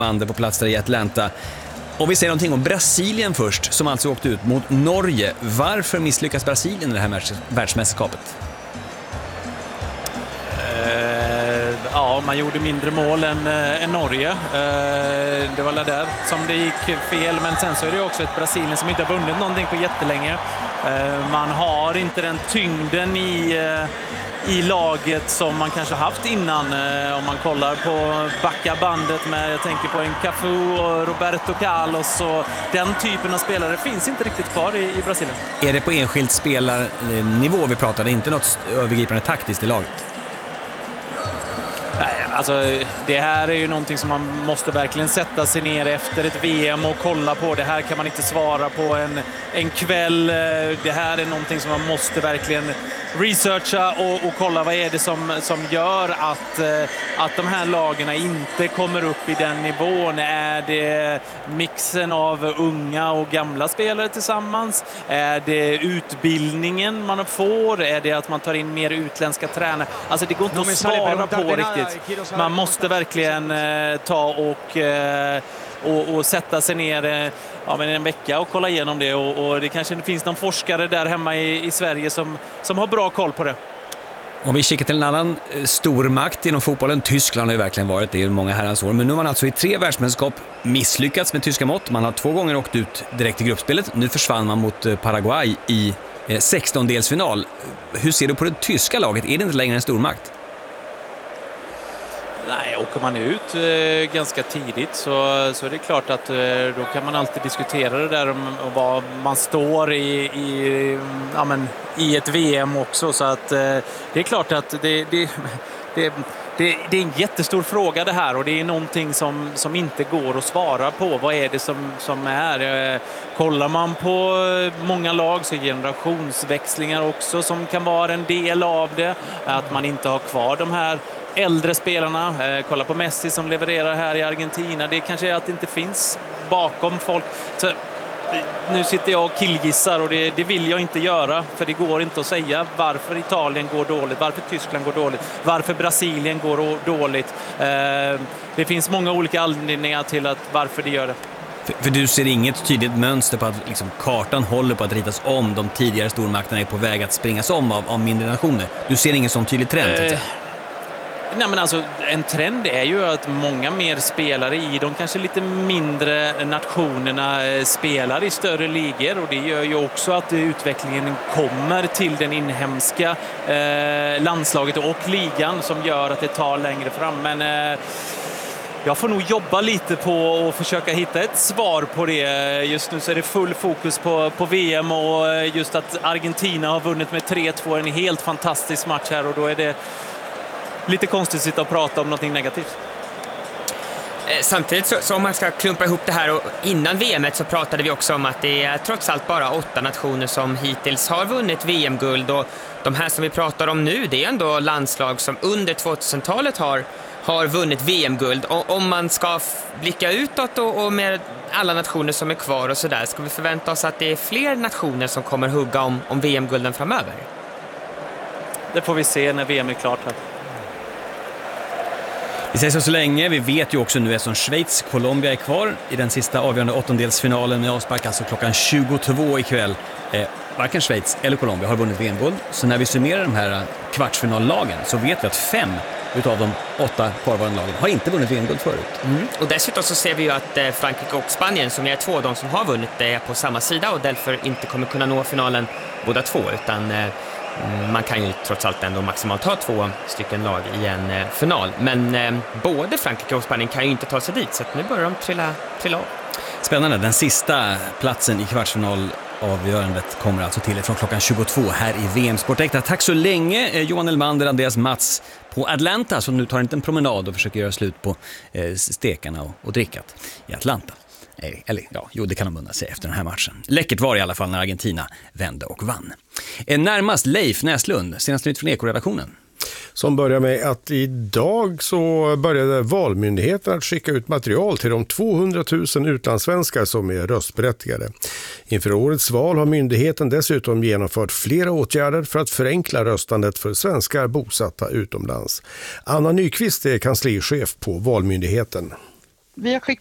Mander på plats där i Atlanta. Och vi säger någonting om Brasilien först, som alltså åkte ut mot Norge. Varför misslyckas Brasilien i det här världsmästerskapet? Ja, man gjorde mindre mål än Norge. Det var där som det gick fel. Men sen så är det också ett Brasilien som inte har vunnit någonting på jättelänge. Man har inte den tyngden i laget som man kanske haft innan. Om man kollar på backabandet med, jag tänker på en Cafu och Roberto Carlos, och den typen av spelare finns inte riktigt kvar i Brasilien. Är det på enskild spelarnivå vi pratade, inte något övergripande taktiskt i laget? Nej, alltså det här är ju någonting som man måste verkligen sätta sig ner efter ett VM och kolla på. Det här kan man inte svara på en kväll. Det här är någonting som man måste verkligen researcha och kolla vad är det som gör att de här lagarna inte kommer upp i den nivån. Är det mixen av unga och gamla spelare tillsammans? Är det utbildningen man får? Är det att man tar in mer utländska tränare? Alltså det går inte att svara på riktigt. Man måste verkligen ta och sätta sig ner en vecka och kolla igenom det, och det kanske finns någon forskare där hemma i Sverige som har bra koll på det. Om vi kikar till en annan stormakt inom fotbollen, Tyskland har ju verkligen varit det i många herrans år, men nu har man alltså i 3 världsmästerskap misslyckats med tyska mått. Man har 2 gånger åkt ut direkt i gruppspelet. Nu försvann man mot Paraguay i 16-delsfinal. Hur ser du på det tyska laget? Är det inte längre en stormakt? Nej, åker man ut ganska tidigt så är det klart att då kan man alltid diskutera det där om vad man står i ett VM också. Så att det är klart att det är en jättestor fråga det här, och det är någonting som inte går att svara på. Vad är det som är? Kollar man på många lag så är generationsväxlingar också som kan vara en del av det. Att man inte har kvar de här äldre spelarna. Kolla på Messi som levererar här i Argentina. Det kanske är att det inte finns bakom folk. Så nu sitter jag och killgissar, och det vill jag inte göra, för det går inte att säga varför Italien går dåligt, varför Tyskland går dåligt, varför Brasilien går dåligt. Det finns många olika anledningar till att varför det gör det. För du ser inget tydligt mönster på att liksom, kartan håller på att ritas om, de tidigare stormakterna är på väg att springas om av mindre nationer. Du ser ingen sån tydlig trend? Nej, men alltså, en trend är ju att många mer spelare i de kanske lite mindre nationerna spelar i större ligor, och det gör ju också att utvecklingen kommer till den inhemska landslaget och ligan, som gör att det tar längre fram. Men jag får nog jobba lite på att försöka hitta ett svar på det. Just nu så är det full fokus på VM, och just att Argentina har vunnit med 3-2, en helt fantastisk match här, och då är det lite konstigt att sitta och prata om någonting negativt. Samtidigt så om man ska klumpa ihop det här, och innan VMet så pratade vi också om att det är trots allt bara 8 nationer som hittills har vunnit VM-guld, och de här som vi pratar om nu, det är ändå landslag som under 2000-talet har vunnit VM-guld. Och om man ska blicka utåt och med alla nationer som är kvar och sådär, ska vi förvänta oss att det är fler nationer som kommer hugga om VM-gulden framöver? Det får vi se när VM är klart här. Vi säger så länge. Vi vet ju också nu som Schweiz, Colombia är kvar i den sista avgörande 8-delsfinalen med avspark, alltså klockan 22 ikväll. Varken Schweiz eller Colombia har vunnit VM-guld. Så när vi summerar de här kvartsfinallagen så vet vi att 5 utav de 8 kvarvarande lagen har inte vunnit VM-guld förut. Och dessutom så ser vi ju att Frankrike och Spanien, som är 2 av de som har vunnit, är på samma sida och därför inte kommer kunna nå finalen båda 2, utan man kan ju trots allt ändå maximalt ha 2 stycken lag i en final. Men både Frankrike och Spanien kan ju inte ta sig dit, så att nu börjar de trilla av. Spännande. Den sista platsen i kvartsfinalavgörandet kommer alltså till från klockan 22 här i VM-sportäkta. Tack så länge Johan Elmander, Andreas Mats på Atlanta, som nu tar en liten promenad och försöker göra slut på stekarna och drickat i Atlanta. Eller ja, det kan de unna sig efter den här matchen. Läckert var i alla fall när Argentina vände och vann. Närmast Leif Näslund, senaste nytt från Eko-redaktionen. Som börjar med att idag så började Valmyndigheten att skicka ut material till de 200 000 utlandssvenskar som är röstberättigade. Inför årets val har myndigheten dessutom genomfört flera åtgärder för att förenkla röstandet för svenskar bosatta utomlands. Anna Nyqvist är kanslichef på Valmyndigheten. vi har